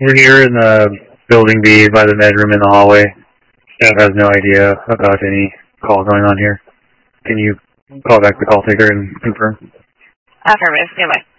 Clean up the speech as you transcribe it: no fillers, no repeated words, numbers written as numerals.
We're here in building B by the med room in the hallway. Staff has no idea about any call going on here. Can you call back the call taker and confirm? Affirmative. Goodbye.